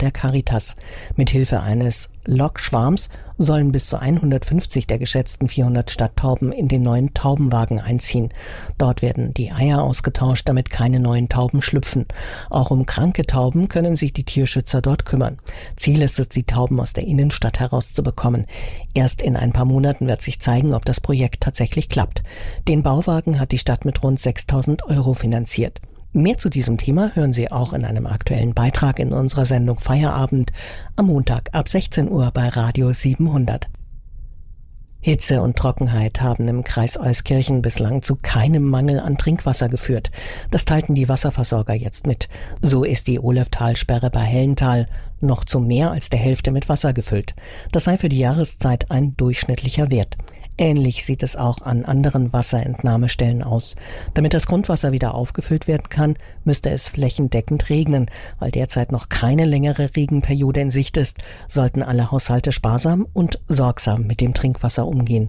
der Caritas. Mithilfe eines Lokschwarms sollen bis zu 150 der geschätzten 400 Stadttauben in den neuen Taubenwagen einziehen. Dort werden die Eier ausgetauscht, damit keine neuen Tauben schlüpfen. Auch um kranke Tauben können sich die Tierschützer dort kümmern. Ziel ist es, die Tauben aus der Innenstadt herauszubekommen. Erst in ein paar Monaten wird sich zeigen, ob das Projekt tatsächlich klappt. Den Bauwagen hat die Stadt mit rund 6.000 € finanziert. Mehr zu diesem Thema hören Sie auch in einem aktuellen Beitrag in unserer Sendung Feierabend am Montag ab 16 Uhr bei Radio 700. Hitze und Trockenheit haben im Kreis Euskirchen bislang zu keinem Mangel an Trinkwasser geführt. Das teilten die Wasserversorger jetzt mit. So ist die Oleftalsperre bei Hellental noch zu mehr als der Hälfte mit Wasser gefüllt. Das sei für die Jahreszeit ein durchschnittlicher Wert. Ähnlich sieht es auch an anderen Wasserentnahmestellen aus. Damit das Grundwasser wieder aufgefüllt werden kann, müsste es flächendeckend regnen. Weil derzeit noch keine längere Regenperiode in Sicht ist, sollten alle Haushalte sparsam und sorgsam mit dem Trinkwasser umgehen.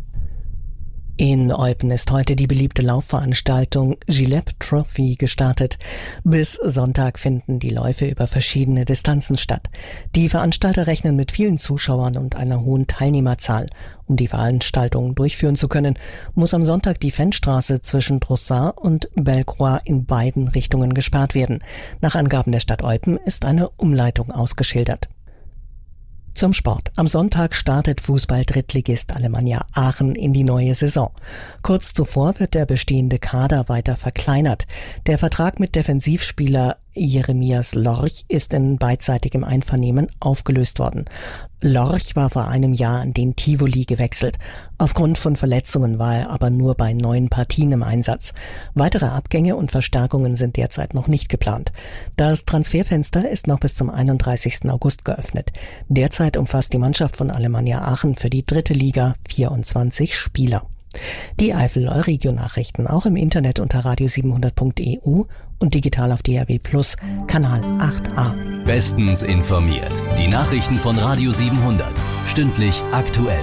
In Eupen ist heute die beliebte Laufveranstaltung Gillette Trophy gestartet. Bis Sonntag finden die Läufe über verschiedene Distanzen statt. Die Veranstalter rechnen mit vielen Zuschauern und einer hohen Teilnehmerzahl. Um die Veranstaltung durchführen zu können, muss am Sonntag die Fenstraße zwischen Brossard und Bellecroix in beiden Richtungen gesperrt werden. Nach Angaben der Stadt Eupen ist eine Umleitung ausgeschildert. Zum Sport. Am Sonntag startet Fußball-Drittligist Alemannia Aachen in die neue Saison. Kurz zuvor wird der bestehende Kader weiter verkleinert. Der Vertrag mit Defensivspieler Jeremias Lorch ist in beidseitigem Einvernehmen aufgelöst worden. Lorch war vor einem Jahr an den Tivoli gewechselt. Aufgrund von Verletzungen war er aber nur bei 9 Partien im Einsatz. Weitere Abgänge und Verstärkungen sind derzeit noch nicht geplant. Das Transferfenster ist noch bis zum 31. August geöffnet. Derzeit umfasst die Mannschaft von Alemannia Aachen für die 3. Liga 24 Spieler. Die Eifel-Euregio-Nachrichten auch im Internet unter radio700.eu und digital auf DAB+ Kanal 8a. Bestens informiert. Die Nachrichten von Radio 700. Stündlich aktuell.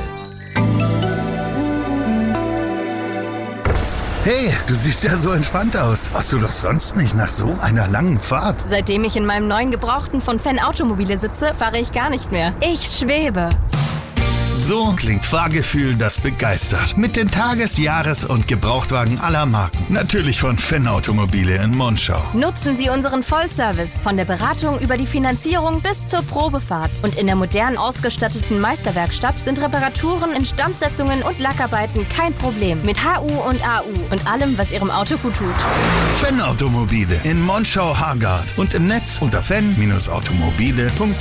Hey, du siehst ja so entspannt aus. Warst du doch sonst nicht nach so einer langen Fahrt? Seitdem ich in meinem neuen Gebrauchten von Fan Automobile sitze, fahre ich gar nicht mehr. Ich schwebe. So klingt Fahrgefühl, das begeistert. Mit den Tages-, Jahres- und Gebrauchtwagen aller Marken. Natürlich von Fan Automobile in Monschau. Nutzen Sie unseren Vollservice von der Beratung über die Finanzierung bis zur Probefahrt. Und in der modern ausgestatteten Meisterwerkstatt sind Reparaturen, Instandsetzungen und Lackarbeiten kein Problem. Mit HU und AU und allem, was Ihrem Auto gut tut. Fan Automobile in Monschau-Hargard und im Netz unter fan-automobile.de.